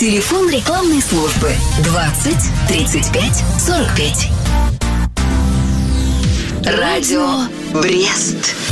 Телефон рекламной службы 20 35 45. Радио Брест.